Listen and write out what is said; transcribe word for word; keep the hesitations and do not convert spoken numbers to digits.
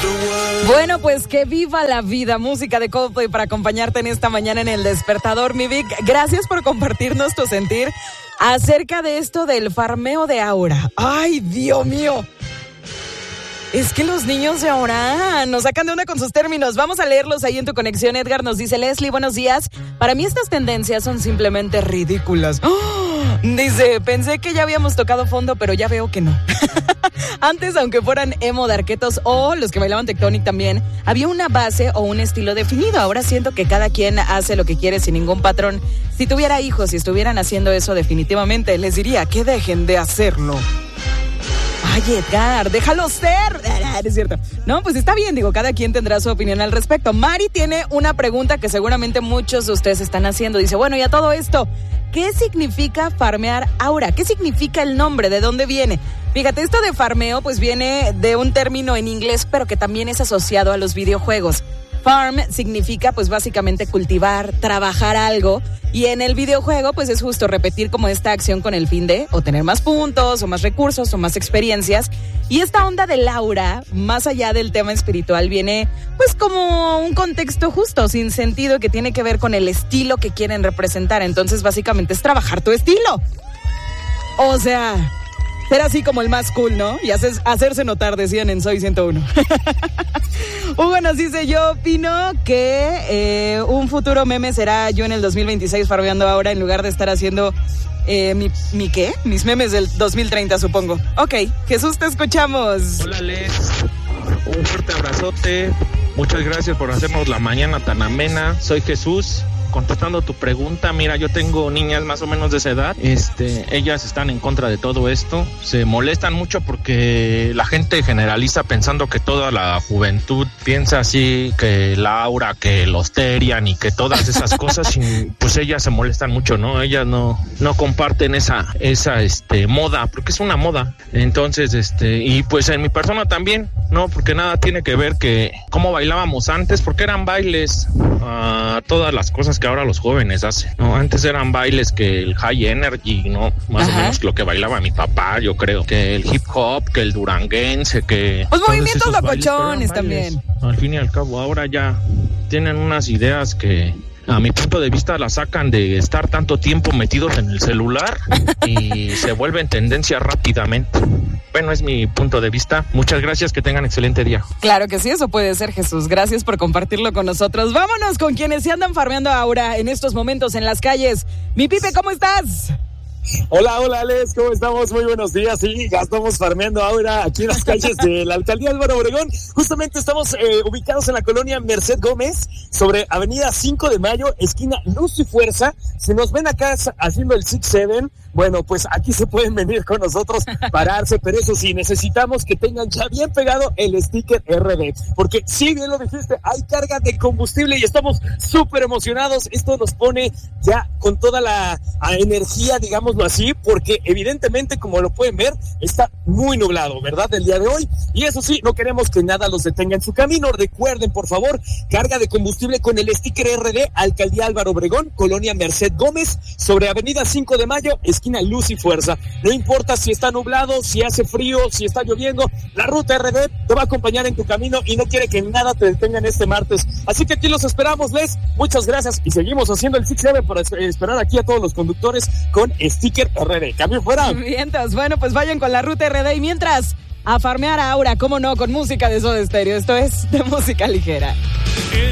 Bueno, pues que viva la vida, música de Coldplay para acompañarte en esta mañana en El Despertador, mi Vic. Gracias por compartirnos tu sentir acerca de esto del farmeo de Aura. ¡Ay, Dios mío! Es que los niños de ahora nos sacan de onda con sus términos. Vamos a leerlos ahí en tu conexión. Edgar nos dice: Leslie, buenos días. Para mí estas tendencias son simplemente ridículas. ¡Oh! Dice, pensé que ya habíamos tocado fondo, pero ya veo que no. Antes, aunque fueran emo de Arquetos o los que bailaban Tectonic también, había una base o un estilo definido. Ahora siento que cada quien hace lo que quiere sin ningún patrón. Si tuviera hijos y estuvieran haciendo eso, definitivamente les diría que dejen de hacerlo. Ay, Edgar, déjalo ser. Es cierto. No, pues está bien, digo, cada quien tendrá su opinión al respecto. Mari tiene una pregunta que seguramente muchos de ustedes están haciendo. Dice, bueno, y a todo esto, ¿qué significa farmear Aura? ¿Qué significa el nombre? ¿De dónde viene? Fíjate, esto de farmeo pues viene de un término en inglés, pero que también es asociado a los videojuegos. Farm significa pues básicamente cultivar, trabajar algo, y en el videojuego pues es justo repetir como esta acción con el fin de o tener más puntos o más recursos o más experiencias. Y esta onda del aura, más allá del tema espiritual, viene pues como un contexto justo, sin sentido, que tiene que ver con el estilo que quieren representar. Entonces básicamente es trabajar tu estilo. O sea, ser así como el más cool, ¿no? Y haces, hacerse notar, decían en Soy ciento uno. Hugo nos dice, yo opino que eh, un futuro meme será yo en el dos mil veintiséis farmeando ahora en lugar de estar haciendo eh, mi, mi ¿qué? Mis memes del dos mil treinta, supongo. Ok, Jesús, te escuchamos. Hola, Les. Un fuerte abrazote. Muchas gracias por hacernos la mañana tan amena. Soy Jesús. Contestando tu pregunta, mira, yo tengo niñas más o menos de esa edad, este, ellas están en contra de todo esto, se molestan mucho porque la gente generaliza pensando que toda la juventud piensa así, que la aura, que los Terian y que todas esas cosas, y pues ellas se molestan mucho, ¿no? Ellas no, no comparten esa, esa, este, moda, porque es una moda. Entonces, este, y pues en mi persona también, ¿no? Porque nada tiene que ver que cómo bailábamos antes, porque eran bailes, uh, todas las cosas que que ahora los jóvenes hacen, ¿no? Antes eran bailes que el high energy, ¿no? Más Ajá. o menos lo que bailaba mi papá, yo creo. Que el hip hop, que el duranguense, que... Los movimientos locochones también. Al fin y al cabo, ahora ya tienen unas ideas que... a mi punto de vista la sacan de estar tanto tiempo metidos en el celular y se vuelven tendencia rápidamente. Bueno, es mi punto de vista. Muchas gracias, que tengan excelente día. Claro que sí, eso puede ser, Jesús. Gracias por compartirlo con nosotros. Vámonos con quienes se andan farmeando ahora en estos momentos en las calles. Mi Pipe, ¿cómo estás? Hola, hola, Alex, ¿cómo estamos? Muy buenos días. Sí, ya estamos farmeando ahora aquí en las calles de la alcaldía Álvaro Obregón. Justamente estamos eh, ubicados en la colonia Merced Gómez, sobre avenida cinco de mayo, esquina Luz y Fuerza. Si nos ven acá haciendo el seis siete, bueno, pues aquí se pueden venir con nosotros, pararse, pero eso sí, necesitamos que tengan ya bien pegado el sticker R D, porque sí, bien lo dijiste, hay carga de combustible y estamos súper emocionados. Esto nos pone ya con toda la energía, digámoslo así, porque evidentemente, como lo pueden ver, está muy nublado, ¿verdad?, el día de hoy, y eso sí, no queremos que nada los detenga en su camino. Recuerden, por favor, carga de combustible con el sticker R D, Alcaldía Álvaro Obregón, colonia Merced Gómez, sobre avenida cinco de mayo, esquina Luz y Fuerza. No importa si está nublado, si hace frío, si está lloviendo, la ruta R D te va a acompañar en tu camino y no quiere que nada te detenga en este martes. Así que aquí los esperamos, Les. Muchas gracias y seguimos haciendo el seis siete para esperar aquí a todos los conductores con sticker R D. Cambio fuera. Mientras, bueno, pues vayan con la ruta R D y mientras a farmear a Aura, cómo no, con música de Soda Stereo. Esto es de música ligera.